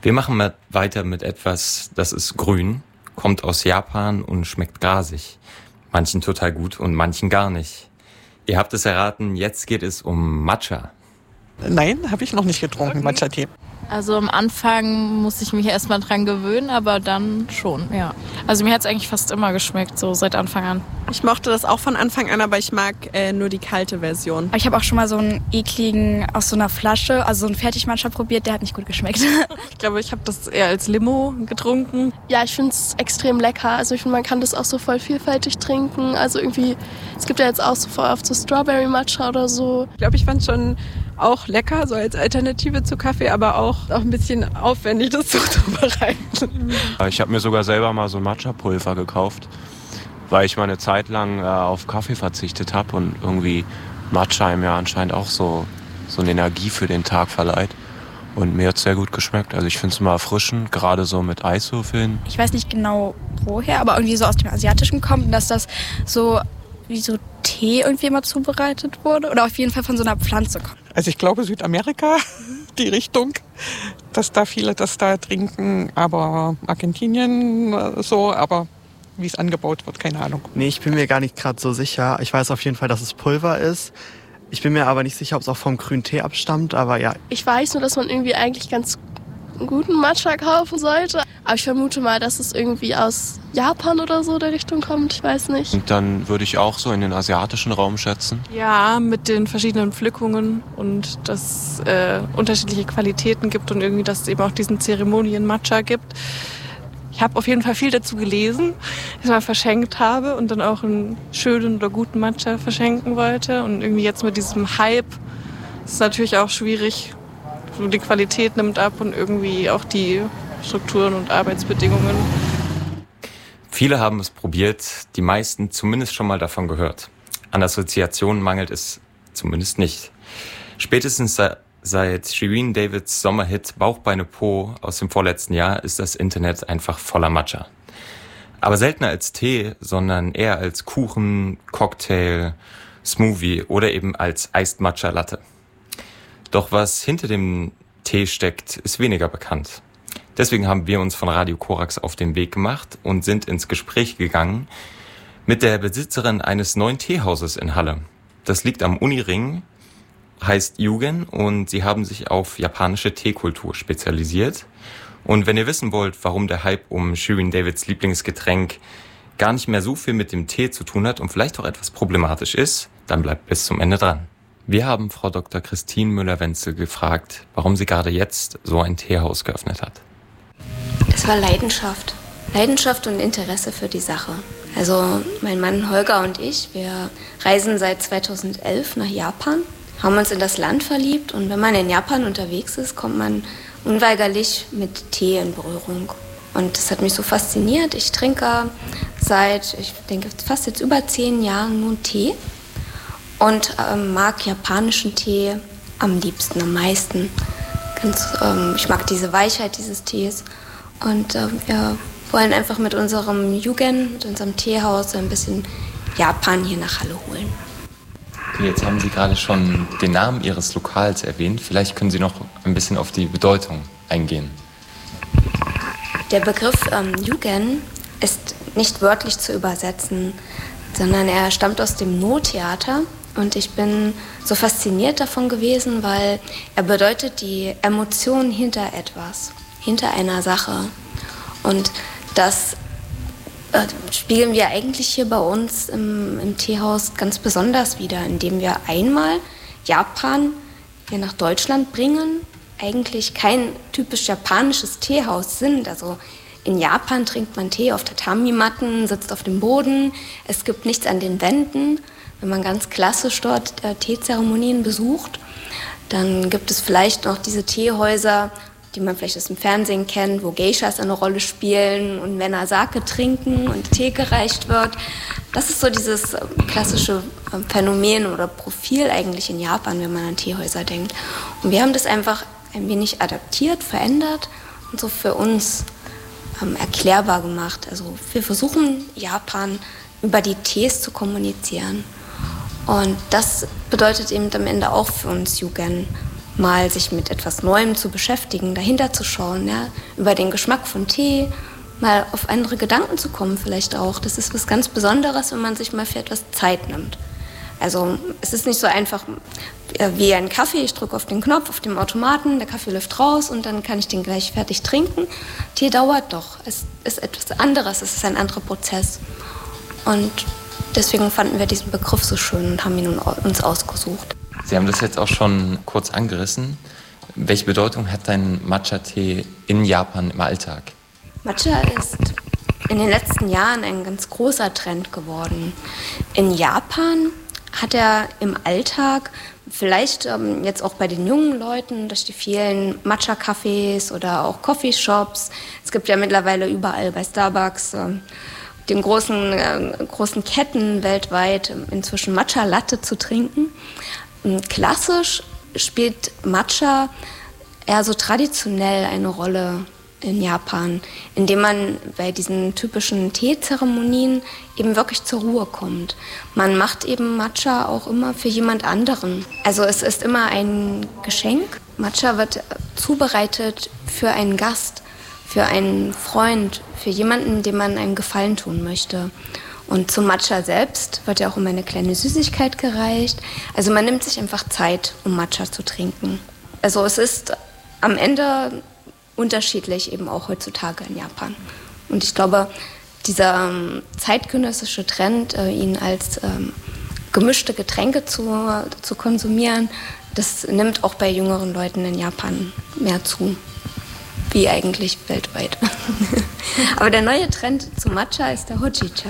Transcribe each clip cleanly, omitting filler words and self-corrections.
Wir machen mal weiter mit etwas, das ist grün, kommt aus Japan und schmeckt grasig. Manchen total gut und manchen gar nicht. Ihr habt es erraten, jetzt geht es um Matcha. Nein, habe ich noch nicht getrunken, Matcha-Tee. Also am Anfang musste ich mich erstmal dran gewöhnen, aber dann schon, ja. Also mir hat es eigentlich fast immer geschmeckt, so seit Anfang an. Ich mochte das auch von Anfang an, aber ich mag nur die kalte Version. Ich habe auch schon mal so einen ekligen aus so einer Flasche, also so einen Fertigmatcha probiert, der hat nicht gut geschmeckt. Ich glaube, ich habe das eher als Limo getrunken. Ja, ich finde es extrem lecker. Also ich finde, man kann das auch so voll vielfältig trinken. Also irgendwie, es gibt ja jetzt auch so voll oft so Strawberry Matcha oder so. Ich glaube, ich fand es schon auch lecker, so als Alternative zu Kaffee, aber auch ein bisschen aufwendig, das so zu bereiten. Ich habe mir sogar selber mal so Matcha-Pulver gekauft, weil ich mal eine Zeit lang auf Kaffee verzichtet habe und irgendwie Matcha einem ja anscheinend auch so eine Energie für den Tag verleiht. Und mir hat es sehr gut geschmeckt. Also ich finde es immer erfrischend, gerade so mit Eiswürfeln. Ich weiß nicht genau woher, aber irgendwie so aus dem Asiatischen kommt, dass das so wie so Tee irgendwie immer zubereitet wurde oder auf jeden Fall von so einer Pflanze kommt. Also ich glaube Südamerika, die Richtung, dass da viele das da trinken, aber Argentinien so, aber wie es angebaut wird, keine Ahnung. Nee, ich bin mir gar nicht gerade so sicher. Ich weiß auf jeden Fall, dass es Pulver ist. Ich bin mir aber nicht sicher, ob es auch vom grünen Tee abstammt, aber ja. Ich weiß nur, dass man irgendwie eigentlich ganz guten Matcha kaufen sollte. Aber ich vermute mal, dass es irgendwie aus Japan oder so der Richtung kommt. Ich weiß nicht. Und dann würde ich auch so in den asiatischen Raum schätzen. Ja, mit den verschiedenen Pflückungen und dass unterschiedliche Qualitäten gibt und irgendwie, dass es eben auch diesen Zeremonien-Matcha gibt. Ich habe auf jeden Fall viel dazu gelesen, dass ich mal verschenkt habe und dann auch einen schönen oder guten Matcha verschenken wollte. Und irgendwie jetzt mit diesem Hype ist es natürlich auch schwierig. Die Qualität nimmt ab und irgendwie auch die Strukturen und Arbeitsbedingungen. Viele haben es probiert, die meisten zumindest schon mal davon gehört. An Assoziationen mangelt es zumindest nicht. Spätestens seit Shirin Davids Sommerhit Bauch, Beine, Po aus dem vorletzten Jahr ist das Internet einfach voller Matcha. Aber seltener als Tee, sondern eher als Kuchen, Cocktail, Smoothie oder eben als Iced Matcha Latte. Doch was hinter dem Tee steckt, ist weniger bekannt. Deswegen haben wir uns von Radio Korax auf den Weg gemacht und sind ins Gespräch gegangen mit der Besitzerin eines neuen Teehauses in Halle. Das liegt am Uniring, heißt Yugen und sie haben sich auf japanische Teekultur spezialisiert. Und wenn ihr wissen wollt, warum der Hype um Shirin Davids Lieblingsgetränk gar nicht mehr so viel mit dem Tee zu tun hat und vielleicht auch etwas problematisch ist, dann bleibt bis zum Ende dran. Wir haben Frau Dr. Christine Müller-Wenzel gefragt, warum sie gerade jetzt so ein Teehaus geöffnet hat. Es war Leidenschaft. Leidenschaft und Interesse für die Sache. Also mein Mann Holger und ich, wir reisen seit 2011 nach Japan, haben uns in das Land verliebt und wenn man in Japan unterwegs ist, kommt man unweigerlich mit Tee in Berührung. Und das hat mich so fasziniert. Ich trinke seit, ich denke, fast jetzt über 10 Jahren nur Tee. Und mag japanischen Tee am liebsten, am meisten. Ich mag diese Weichheit dieses Tees. Und wir wollen einfach mit unserem Yugen, mit unserem Teehaus ein bisschen Japan hier nach Halle holen. Jetzt haben Sie gerade schon den Namen Ihres Lokals erwähnt. Vielleicht können Sie noch ein bisschen auf die Bedeutung eingehen. Der Begriff Yugen ist nicht wörtlich zu übersetzen, sondern er stammt aus dem No-Theater. Und ich bin so fasziniert davon gewesen, weil er bedeutet die Emotion hinter etwas, hinter einer Sache. Und das spiegeln wir eigentlich hier bei uns im Teehaus ganz besonders wider, indem wir einmal Japan hier nach Deutschland bringen, eigentlich kein typisch japanisches Teehaus sind. Also in Japan trinkt man Tee auf Tatami-Matten, sitzt auf dem Boden, es gibt nichts an den Wänden. Wenn man ganz klassisch dort Teezeremonien besucht, dann gibt es vielleicht noch diese Teehäuser, die man vielleicht aus dem Fernsehen kennt, wo Geishas eine Rolle spielen und Männer Sake trinken und Tee gereicht wird. Das ist so dieses klassische Phänomen oder Profil eigentlich in Japan, wenn man an Teehäuser denkt. Und wir haben das einfach ein wenig adaptiert, verändert und so für uns erklärbar gemacht. Also wir versuchen Japan über die Tees zu kommunizieren. Und das bedeutet eben am Ende auch für uns Yugen. mal sich mit etwas Neuem zu beschäftigen, dahinter zu schauen, ja, über den Geschmack von Tee, mal auf andere Gedanken zu kommen vielleicht auch. Das ist was ganz Besonderes, wenn man sich mal für etwas Zeit nimmt. Also es ist nicht so einfach wie ein Kaffee, ich drücke auf den Knopf auf dem Automaten, der Kaffee läuft raus und dann kann ich den gleich fertig trinken. Tee dauert doch, es ist etwas anderes, es ist ein anderer Prozess. Und deswegen fanden wir diesen Begriff so schön und haben ihn uns ausgesucht. Sie haben das jetzt auch schon kurz angerissen. Welche Bedeutung hat dein Matcha-Tee in Japan im Alltag? Matcha ist in den letzten Jahren ein ganz großer Trend geworden. In Japan hat er im Alltag, vielleicht jetzt auch bei den jungen Leuten, durch die vielen Matcha-Cafés oder auch Coffeeshops, es gibt ja mittlerweile überall bei Starbucks, den großen Ketten weltweit inzwischen Matcha-Latte zu trinken. Klassisch spielt Matcha eher so traditionell eine Rolle in Japan, indem man bei diesen typischen Teezeremonien eben wirklich zur Ruhe kommt. Man macht eben Matcha auch immer für jemand anderen. Also es ist immer ein Geschenk. Matcha wird zubereitet für einen Gast, für einen Freund, für jemanden, dem man einen Gefallen tun möchte. Und zum Matcha selbst wird ja auch immer eine kleine Süßigkeit gereicht. Also man nimmt sich einfach Zeit, um Matcha zu trinken. Also es ist am Ende unterschiedlich eben auch heutzutage in Japan. Und ich glaube, dieser zeitgenössische Trend, ihn als gemischte Getränke zu konsumieren, das nimmt auch bei jüngeren Leuten in Japan mehr zu. Wie eigentlich weltweit. Aber der neue Trend zum Matcha ist der Hojicha.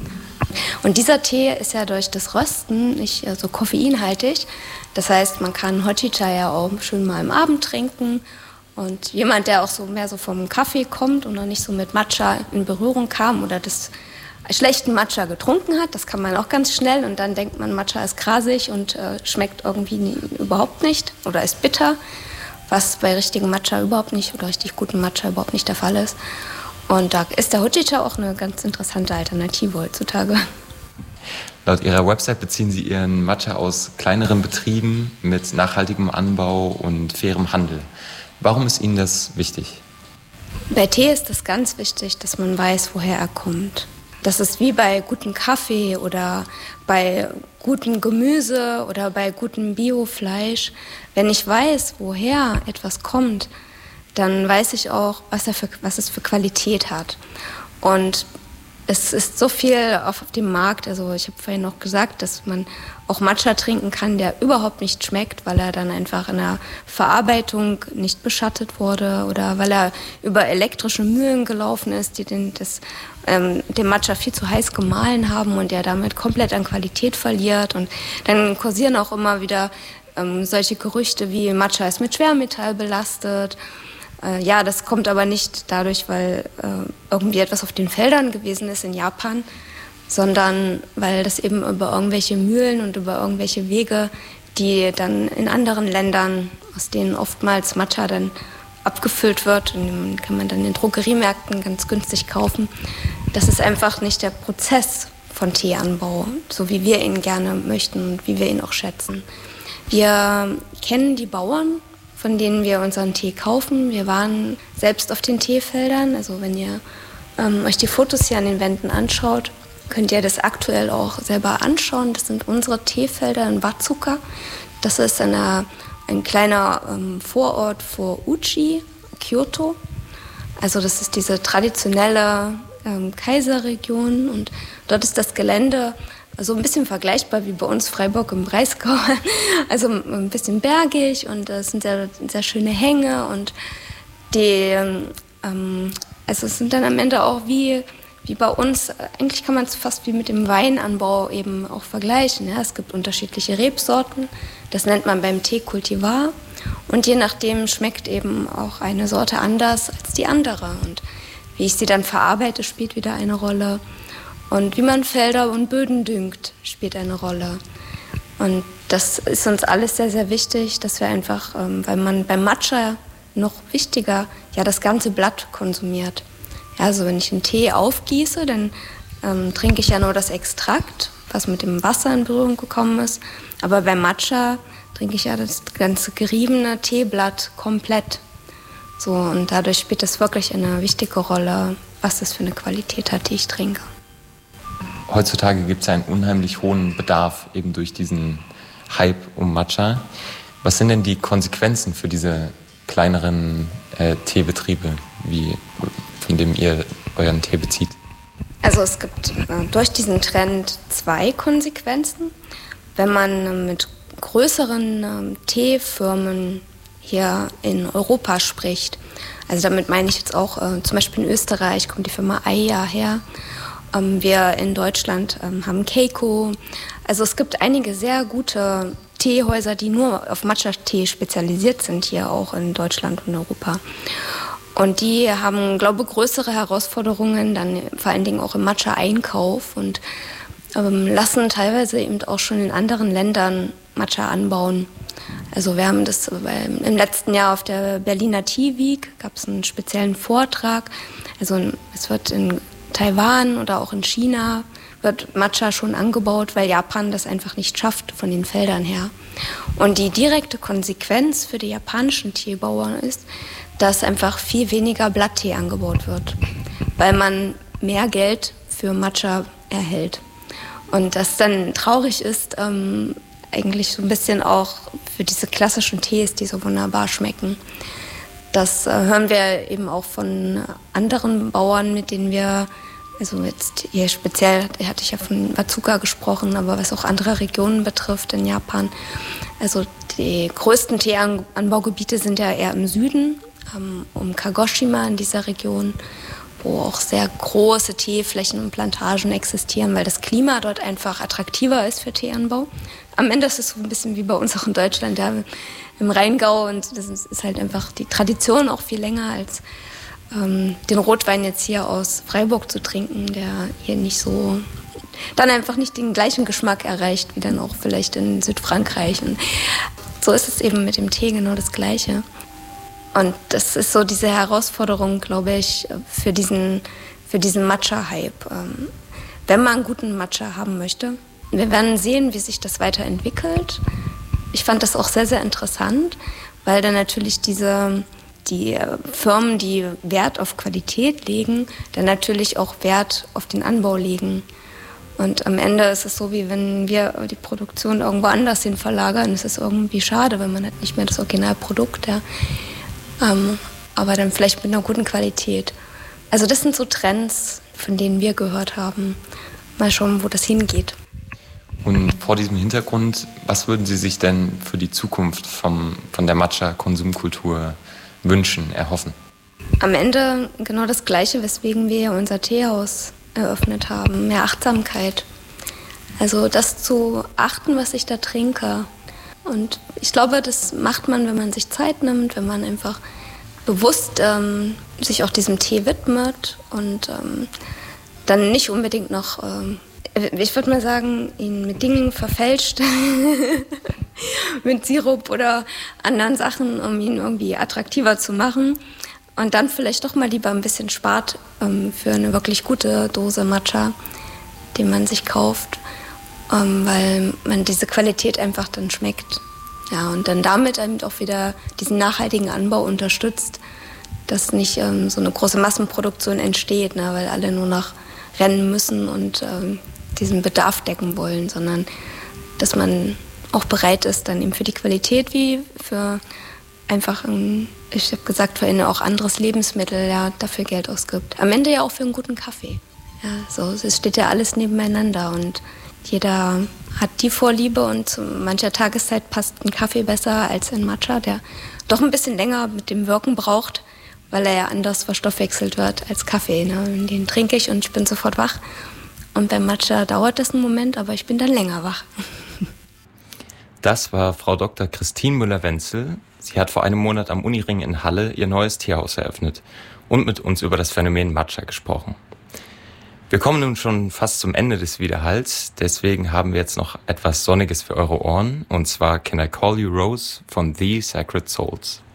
Und dieser Tee ist ja durch das Rösten nicht so koffeinhaltig. Das heißt, man kann Hojicha ja auch schön mal am Abend trinken. Und jemand, der auch so mehr so vom Kaffee kommt und noch nicht so mit Matcha in Berührung kam oder das schlechten Matcha getrunken hat, das kann man auch ganz schnell. Und dann denkt man, Matcha ist grasig und schmeckt irgendwie überhaupt nicht oder ist bitter, was bei richtigen Matcha überhaupt nicht oder richtig guten Matcha überhaupt nicht der Fall ist. Und da ist der Hojicha auch eine ganz interessante Alternative heutzutage. Laut Ihrer Website beziehen Sie Ihren Matcha aus kleineren Betrieben mit nachhaltigem Anbau und fairem Handel. Warum ist Ihnen das wichtig? Bei Tee ist es ganz wichtig, dass man weiß, woher er kommt. Das ist wie bei gutem Kaffee oder bei gutem Gemüse oder bei gutem Biofleisch. Wenn ich weiß, woher etwas kommt, dann weiß ich auch, was es für Qualität hat. Und es ist so viel auf dem Markt. Also ich habe vorhin noch gesagt, dass man auch Matcha trinken kann, der überhaupt nicht schmeckt, weil er dann einfach in der Verarbeitung nicht beschattet wurde oder weil er über elektrische Mühlen gelaufen ist, die den Matcha viel zu heiß gemahlen haben und der damit komplett an Qualität verliert. Und dann kursieren auch immer wieder solche Gerüchte wie Matcha ist mit Schwermetall belastet. Ja, das kommt aber nicht dadurch, weil irgendwie etwas auf den Feldern gewesen ist in Japan, sondern weil das eben über irgendwelche Mühlen und über irgendwelche Wege, die dann in anderen Ländern, aus denen oftmals Matcha dann abgefüllt wird, und den kann man dann in Drogeriemärkten ganz günstig kaufen. Das ist einfach nicht der Prozess von Teeanbau, so wie wir ihn gerne möchten und wie wir ihn auch schätzen. Wir kennen die Bauern, von denen wir unseren Tee kaufen. Wir waren selbst auf den Teefeldern. Also wenn ihr euch die Fotos hier an den Wänden anschaut, könnt ihr das aktuell auch selber anschauen. Das sind unsere Teefelder in Watsuka. Das ist ein kleiner Vorort vor Uchi, Kyoto. Also das ist diese traditionelle Kaiserregion. Und dort ist das Gelände so ein bisschen vergleichbar wie bei uns Freiburg im Breisgau. Also ein bisschen bergig und es sind sehr, sehr schöne Hänge und also es sind dann am Ende auch wie bei uns, eigentlich kann man es fast wie mit dem Weinanbau eben auch vergleichen. Ja? Es gibt unterschiedliche Rebsorten, das nennt man beim Tee Cultivar und je nachdem schmeckt eben auch eine Sorte anders als die andere und wie ich sie dann verarbeite, spielt wieder eine Rolle. Und wie man Felder und Böden düngt, spielt eine Rolle. Und das ist uns alles sehr, sehr wichtig, dass wir einfach, weil man beim Matcha noch wichtiger ja das ganze Blatt konsumiert. Ja, also wenn ich einen Tee aufgieße, dann trinke ich ja nur das Extrakt, was mit dem Wasser in Berührung gekommen ist. Aber beim Matcha trinke ich ja das ganze geriebene Teeblatt komplett. So, und dadurch spielt es wirklich eine wichtige Rolle, was das für eine Qualität hat, die ich trinke. Heutzutage gibt es einen unheimlich hohen Bedarf eben durch diesen Hype um Matcha. Was sind denn die Konsequenzen für diese kleineren Teebetriebe, von dem ihr euren Tee bezieht? Also es gibt durch diesen Trend 2 Konsequenzen. Wenn man mit größeren Teefirmen hier in Europa spricht, also damit meine ich jetzt auch zum Beispiel in Österreich kommt die Firma Aiya her. Wir in Deutschland haben Keiko. Also es gibt einige sehr gute Teehäuser, die nur auf Matcha-Tee spezialisiert sind, hier auch in Deutschland und Europa. Und die haben, glaube ich, größere Herausforderungen, dann vor allen Dingen auch im Matcha-Einkauf und lassen teilweise eben auch schon in anderen Ländern Matcha anbauen. Also wir haben das im letzten Jahr auf der Berliner Tea Week, gab es einen speziellen Vortrag. Also es wird in Taiwan oder auch in China wird Matcha schon angebaut, weil Japan das einfach nicht schafft von den Feldern her. Und die direkte Konsequenz für die japanischen Teebauern ist, dass einfach viel weniger Blatttee angebaut wird, weil man mehr Geld für Matcha erhält. Und das dann traurig ist, eigentlich so ein bisschen auch für diese klassischen Tees, die so wunderbar schmecken. Das hören wir eben auch von anderen Bauern, mit denen wir, also jetzt hier speziell, hatte ich ja von Wazuka gesprochen, aber was auch andere Regionen betrifft in Japan. Also die größten Teeanbaugebiete sind ja eher im Süden, um Kagoshima in dieser Region, wo auch sehr große Teeflächen und Plantagen existieren, weil das Klima dort einfach attraktiver ist für Teeanbau. Am Ende ist es so ein bisschen wie bei uns auch in Deutschland, ja, im Rheingau, und das ist halt einfach die Tradition auch viel länger als den Rotwein jetzt hier aus Freiburg zu trinken, der hier nicht so, dann einfach nicht den gleichen Geschmack erreicht, wie dann auch vielleicht in Südfrankreich. Und so ist es eben mit dem Tee genau das Gleiche. Und das ist so diese Herausforderung, glaube ich, für diesen Matcha-Hype. Wenn man einen guten Matcha haben möchte, wir werden sehen, wie sich das weiterentwickelt. Ich fand das auch sehr, sehr interessant, weil dann natürlich die Firmen, die Wert auf Qualität legen, dann natürlich auch Wert auf den Anbau legen. Und am Ende ist es so, wie wenn wir die Produktion irgendwo anders hin verlagern. Es ist irgendwie schade, weil man hat nicht mehr das Originalprodukt, ja. Aber dann vielleicht mit einer guten Qualität. Also das sind so Trends, von denen wir gehört haben. Mal schauen, wo das hingeht. Und vor diesem Hintergrund, was würden Sie sich denn für die Zukunft von der Matcha-Konsumkultur wünschen, erhoffen? Am Ende genau das Gleiche, weswegen wir unser Teehaus eröffnet haben. Mehr Achtsamkeit. Also das zu achten, was ich da trinke. Und ich glaube, das macht man, wenn man sich Zeit nimmt, wenn man einfach bewusst sich auch diesem Tee widmet und dann nicht unbedingt noch, ich würde mal sagen, ihn mit Dingen verfälscht, mit Sirup oder anderen Sachen, um ihn irgendwie attraktiver zu machen. Und dann vielleicht doch mal lieber ein bisschen spart für eine wirklich gute Dose Matcha, die man sich kauft. Weil man diese Qualität einfach dann schmeckt. Ja, und dann damit eben auch wieder diesen nachhaltigen Anbau unterstützt, dass nicht so eine große Massenproduktion entsteht, ne, weil alle nur noch rennen müssen und diesen Bedarf decken wollen, sondern dass man auch bereit ist, dann eben für die Qualität wie für einfach ich habe gesagt, vorhin auch anderes Lebensmittel, ja, dafür Geld ausgibt. Am Ende ja auch für einen guten Kaffee. Ja, so, es steht ja alles nebeneinander und jeder hat die Vorliebe und zu mancher Tageszeit passt ein Kaffee besser als ein Matcha, der doch ein bisschen länger mit dem Wirken braucht, weil er ja anders verstoffwechselt wird als Kaffee. Ne? Den trinke ich und ich bin sofort wach. Und beim Matcha dauert das einen Moment, aber ich bin dann länger wach. Das war Frau Dr. Christine Müller-Wenzel. Sie hat vor einem Monat am Uniring in Halle ihr neues Teehaus eröffnet und mit uns über das Phänomen Matcha gesprochen. Wir kommen nun schon fast zum Ende des Widerhalls, deswegen haben wir jetzt noch etwas Sonniges für eure Ohren, und zwar Can I Call You Rose von The Sacred Souls.